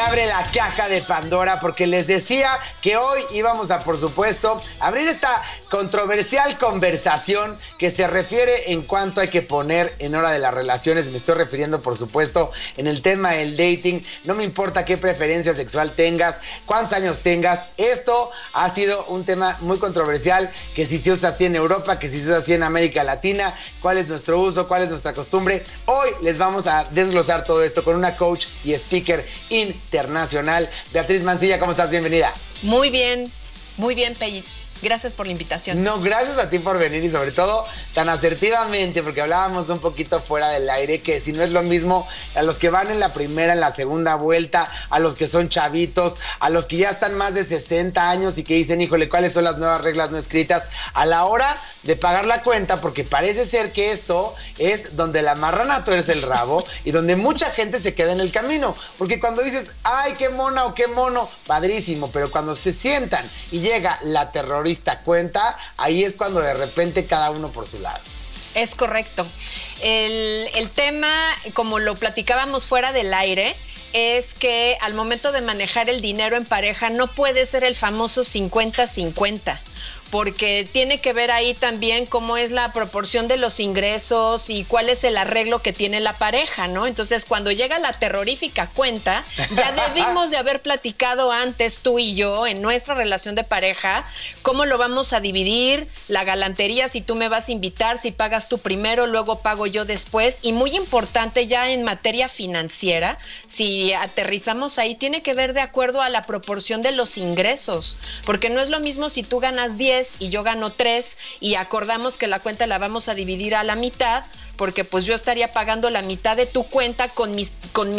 abre la caja de Pandora porque les decía que hoy íbamos a, por supuesto, abrir esta controversial conversación que se refiere en cuánto hay que poner en hora de las relaciones. Me estoy refiriendo, por supuesto, en el tema del dating. No me importa qué preferencia sexual tengas, cuántos años tengas. Esto ha sido un tema muy controversial, que si se usa así en Europa, que si se usa así en América Latina, cuál es nuestro uso, cuál es nuestra costumbre. Hoy les vamos a desglosar todo esto con una coach y speaker internacional. Beatriz Mancilla, ¿cómo estás? Bienvenida. Muy bien, Pelli. Gracias por la invitación. No, gracias a ti por venir y sobre todo tan asertivamente, porque hablábamos un poquito fuera del aire, que si no es lo mismo a los que van en la primera, en la segunda vuelta, a los que son chavitos, a los que ya están más de 60 años y que dicen, híjole, ¿cuáles son las nuevas reglas no escritas? A la hora de pagar la cuenta, porque parece ser que esto es donde la marrana tuerce el rabo y donde mucha gente se queda en el camino. Porque cuando dices, ay, qué mona o qué mono, padrísimo, pero cuando se sientan y llega la terrorista cuenta, ahí es cuando de repente cada uno por su lado. Es correcto. El tema, como lo platicábamos fuera del aire, es que al momento de manejar el dinero en pareja no puede ser el famoso 50-50. Porque tiene que ver ahí también cómo es la proporción de los ingresos y cuál es el arreglo que tiene la pareja, ¿no? Entonces, cuando llega la terrorífica cuenta, ya debimos de haber platicado antes tú y yo en nuestra relación de pareja, cómo lo vamos a dividir, la galantería, si tú me vas a invitar, si pagas tú primero, luego pago yo después. Y muy importante ya en materia financiera, si aterrizamos ahí, tiene que ver de acuerdo a la proporción de los ingresos, porque no es lo mismo si tú ganas 10 y yo gano 3 y acordamos que la cuenta la vamos a dividir a la mitad, porque pues yo estaría pagando la mitad de tu cuenta con mi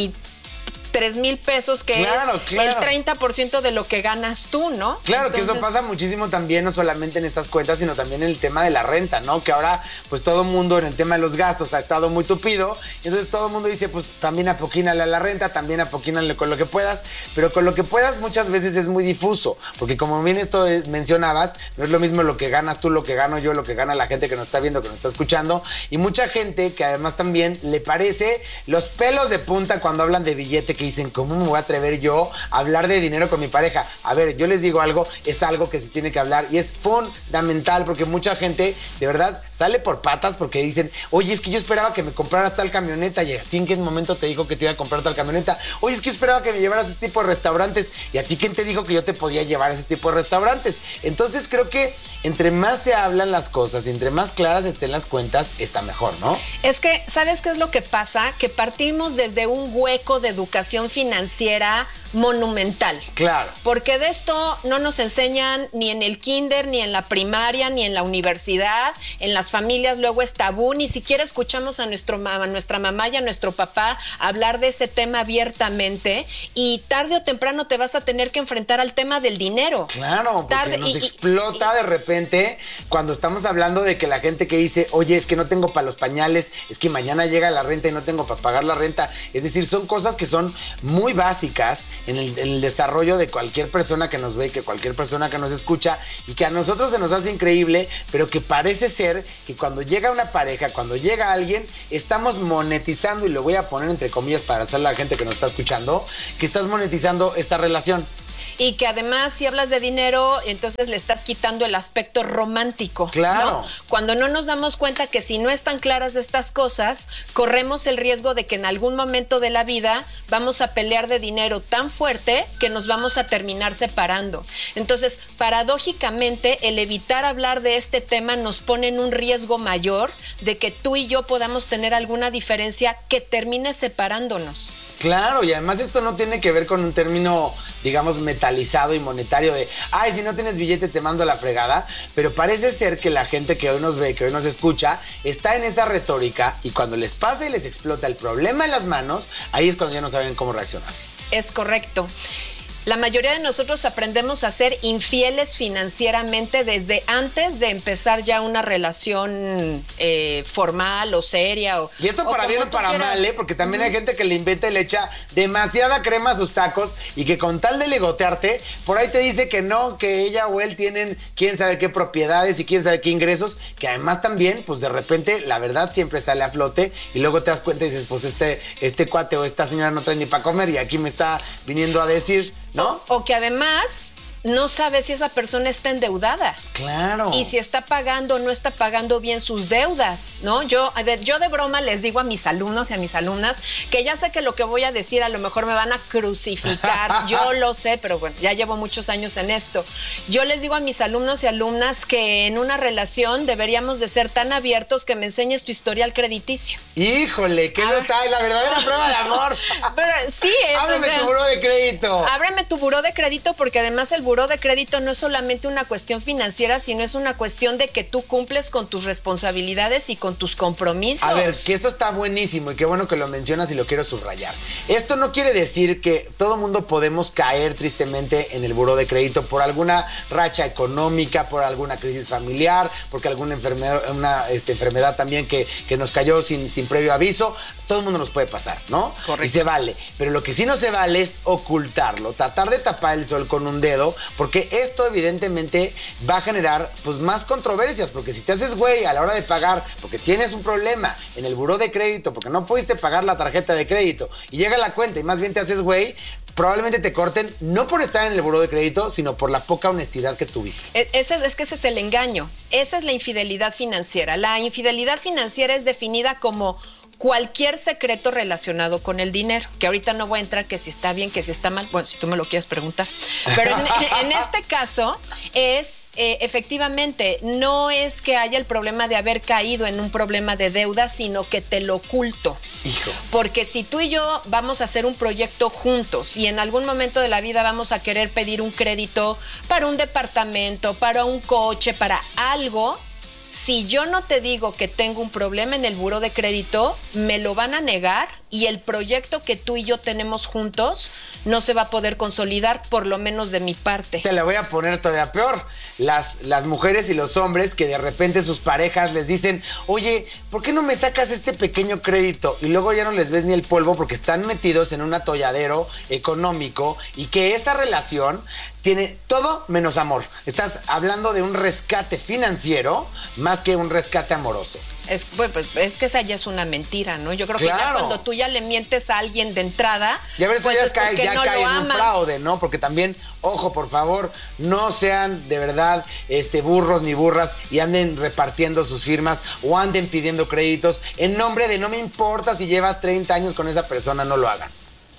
3,000 pesos, que claro. El 30% de lo que ganas tú, ¿no? Claro. Entonces, que eso pasa muchísimo también, no solamente en estas cuentas, sino también en el tema de la renta, ¿no? Que ahora, pues todo el mundo en el tema de los gastos ha estado muy tupido, y entonces todo el mundo dice, pues también apoquínale a la renta, también apoquínale con lo que puedas, pero con lo que puedas muchas veces es muy difuso, porque como bien mencionabas, no es lo mismo lo que ganas tú, lo que gano yo, lo que gana la gente que nos está viendo, que nos está escuchando, y mucha gente que además también le parece los pelos de punta cuando hablan de billete, que dicen, ¿cómo me voy a atrever yo a hablar de dinero con mi pareja? A ver, yo les digo algo, es algo que se tiene que hablar y es fundamental, porque mucha gente de verdad sale por patas porque dicen, oye, es que yo esperaba que me compraras tal camioneta, y a ti en qué momento te dijo que te iba a comprar tal camioneta. Oye, es que yo esperaba que me llevaras a ese tipo de restaurantes, y a ti quién te dijo que yo te podía llevar a ese tipo de restaurantes. Entonces creo que entre más se hablan las cosas y entre más claras estén las cuentas, está mejor, ¿no? Es que, ¿sabes qué es lo que pasa? Que partimos desde un hueco de educación financiera monumental. Claro. Porque de esto no nos enseñan ni en el kinder, ni en la primaria, ni en la universidad. En las familias luego es tabú. Ni siquiera escuchamos a nuestra mamá y a nuestro papá hablar de ese tema abiertamente. Y tarde o temprano te vas a tener que enfrentar al tema del dinero. Claro, porque nos explota de repente cuando estamos hablando de que la gente que dice, oye, es que no tengo para los pañales, es que mañana llega la renta y no tengo para pagar la renta. Es decir, son cosas que son muy básicas en el desarrollo de cualquier persona que nos ve, que cualquier persona que nos escucha, y que a nosotros se nos hace increíble, pero que parece ser que cuando llega una pareja, cuando llega alguien, estamos monetizando, y lo voy a poner entre comillas para hacerle a la gente que nos está escuchando, que estás monetizando esta relación. Y que además, si hablas de dinero, entonces le estás quitando el aspecto romántico. Claro. ¿No? Cuando no nos damos cuenta que si no están claras estas cosas, corremos el riesgo de que en algún momento de la vida vamos a pelear de dinero tan fuerte que nos vamos a terminar separando. Entonces, paradójicamente, el evitar hablar de este tema nos pone en un riesgo mayor de que tú y yo podamos tener alguna diferencia que termine separándonos. Claro, y además esto no tiene que ver con un término, digamos, metalizado y monetario de, ay, si no tienes billete te mando a la fregada, pero parece ser que la gente que hoy nos ve, que hoy nos escucha, está en esa retórica, y cuando les pasa y les explota el problema en las manos, ahí es cuando ya no saben cómo reaccionar. Es correcto. La mayoría de nosotros aprendemos a ser infieles financieramente desde antes de empezar ya una relación formal o seria. Y esto para bien o para mal, porque también hay gente que le inventa y le echa demasiada crema a sus tacos y que con tal de ligotearte, por ahí te dice que no, que ella o él tienen quién sabe qué propiedades y quién sabe qué ingresos, que además también, pues de repente, la verdad siempre sale a flote y luego te das cuenta y dices, pues este cuate o esta señora no trae ni para comer y aquí me está viniendo a decir, ¿no? O que además no sabe si esa persona está endeudada. Claro. Y si está pagando o no está pagando bien sus deudas, ¿no? Yo de broma les digo a mis alumnos y a mis alumnas que ya sé que lo que voy a decir a lo mejor me van a crucificar. Yo lo sé, pero bueno, ya llevo muchos años en esto. Yo les digo a mis alumnos y alumnas que en una relación deberíamos de ser tan abiertos que me enseñes tu historial crediticio. Híjole, ¿qué no está? La verdadera prueba de amor. Pero sí, eso. Ábreme tu buró de crédito. Ábreme tu buró de crédito porque además el buró de crédito no es solamente una cuestión financiera, sino es una cuestión de que tú cumples con tus responsabilidades y con tus compromisos. A ver, que esto está buenísimo y qué bueno que lo mencionas y lo quiero subrayar. Esto no quiere decir que todo mundo podemos caer tristemente en el buró de crédito por alguna racha económica, por alguna crisis familiar, porque alguna enfermedad también que nos cayó sin previo aviso. Todo el mundo nos puede pasar, ¿no? Correcto. Y se vale. Pero lo que sí no se vale es ocultarlo, tratar de tapar el sol con un dedo, porque esto evidentemente va a generar pues más controversias, porque si te haces güey a la hora de pagar, porque tienes un problema en el buró de crédito, porque no pudiste pagar la tarjeta de crédito y llega la cuenta y más bien te haces güey, probablemente te corten no por estar en el buró de crédito, sino por la poca honestidad que tuviste. Es que ese es el engaño. Esa es la infidelidad financiera. La infidelidad financiera es definida como cualquier secreto relacionado con el dinero, que ahorita no voy a entrar que si está bien, que si está mal, bueno, si tú me lo quieres preguntar. Pero en este caso es, efectivamente, no es que haya el problema de haber caído en un problema de deuda, sino que te lo oculto. Hijo. Porque si tú y yo vamos a hacer un proyecto juntos y en algún momento de la vida vamos a querer pedir un crédito para un departamento, para un coche, para algo, si yo no te digo que tengo un problema en el buró de crédito, me lo van a negar y el proyecto que tú y yo tenemos juntos no se va a poder consolidar, por lo menos de mi parte. Te la voy a poner todavía peor. Las mujeres y los hombres que de repente sus parejas les dicen, oye, ¿por qué no me sacas este pequeño crédito? Y luego ya no les ves ni el polvo porque están metidos en un atolladero económico y que esa relación tiene todo menos amor. Estás hablando de un rescate financiero más que un rescate amoroso. Es que esa ya es una mentira, ¿no? Yo creo que Claro. ya cuando tú ya le mientes a alguien de entrada, Ya ver, eso pues ya es porque cae no en lo un amas. fraude, ¿no? Porque también, ojo, por favor, no sean de verdad burros ni burras y anden repartiendo sus firmas o anden pidiendo créditos en nombre de no me importa si llevas 30 años con esa persona, no lo hagan.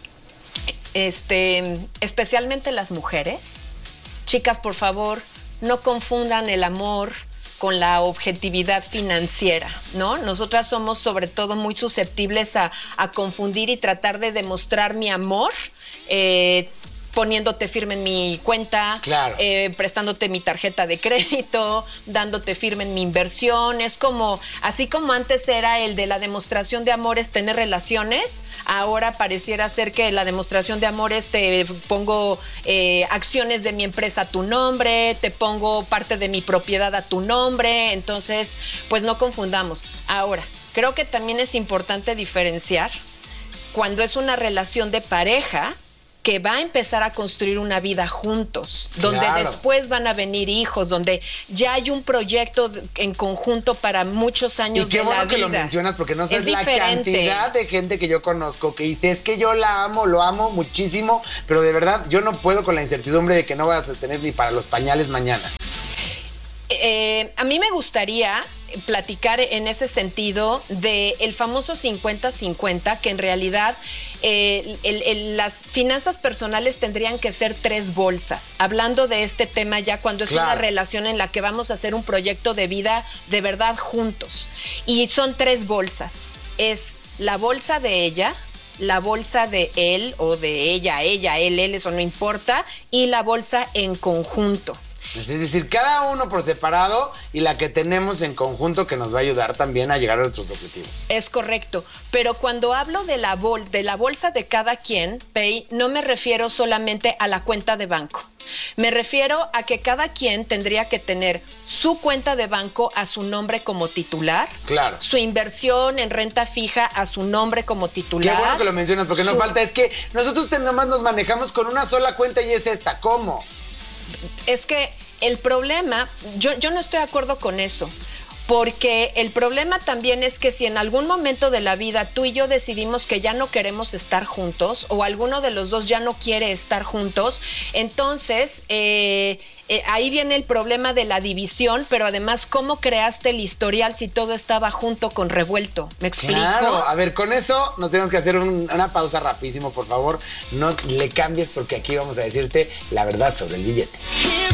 Especialmente las mujeres. Chicas, por favor, no confundan el amor con la objetividad financiera, ¿no? Nosotras somos sobre todo muy susceptibles a confundir y tratar de demostrar mi amor, poniéndote firme en mi cuenta, Claro. Prestándote mi tarjeta de crédito, dándote firme en mi inversión. Es como, así como antes era el de la demostración de amor es tener relaciones, ahora pareciera ser que la demostración de amor es te pongo acciones de mi empresa a tu nombre, te pongo parte de mi propiedad a tu nombre. Entonces, pues no confundamos. Ahora, creo que también es importante diferenciar cuando es una relación de pareja que va a empezar a construir una vida juntos, donde Claro. después van a venir hijos, donde ya hay un proyecto en conjunto para muchos años Y qué de bueno la que vida. lo mencionas porque no sabes Es la diferente. cantidad de gente que yo conozco que dice, es que yo la amo, lo amo muchísimo, pero de verdad yo no puedo con la incertidumbre de que no vas a tener ni para los pañales mañana. A mí me gustaría platicar en ese sentido de el famoso 50-50, que en realidad las finanzas personales tendrían que ser 3 bolsas. Hablando de este tema ya cuando es Claro. una relación en la que vamos a hacer un proyecto de vida de verdad juntos. Y son 3 bolsas. Es la bolsa de ella, la bolsa de él o de ella, él, eso no importa, y la bolsa en conjunto. Es decir, cada uno por separado y la que tenemos en conjunto que nos va a ayudar también a llegar a nuestros objetivos. Es correcto, pero cuando hablo de la bolsa de cada quien, Pei, no me refiero solamente a la cuenta de banco. Me refiero a que cada quien tendría que tener su cuenta de banco a su nombre como titular. Claro. Su inversión en renta fija a su nombre como titular. Qué bueno que lo mencionas, porque no falta. Es que nosotros nomás nos manejamos con una sola cuenta y es esta. ¿Cómo? Es que el problema, yo no estoy de acuerdo con eso. Porque el problema también es que si en algún momento de la vida tú y yo decidimos que ya no queremos estar juntos o alguno de los dos ya no quiere estar juntos, entonces ahí viene el problema de la división, pero además, ¿cómo creaste el historial si todo estaba junto con revuelto? ¿Me explico? Claro, a ver, con eso nos tenemos que hacer una pausa rapidísimo, por favor. No le cambies porque aquí vamos a decirte la verdad sobre el billete.